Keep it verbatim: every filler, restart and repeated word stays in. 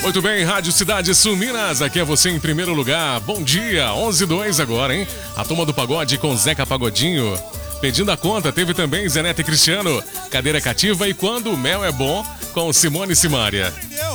Muito bem, Rádio Cidade Sul Minas, aqui é você em primeiro lugar. Bom dia, onze e dois agora, hein? A turma do pagode com Zeca Pagodinho. Pedindo a conta, teve também Zenete e Cristiano, Cadeira Cativa e Quando o Mel é Bom, com Simone e Simária.